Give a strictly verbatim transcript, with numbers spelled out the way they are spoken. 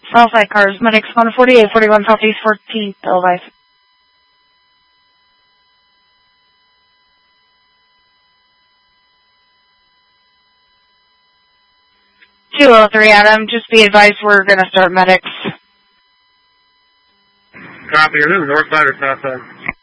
Southside cars, medics one forty-eight forty-one Southeast fourteenth, Elvice. two oh three Adam, just be advised we're going to start medics. Copy, are this north side or south side?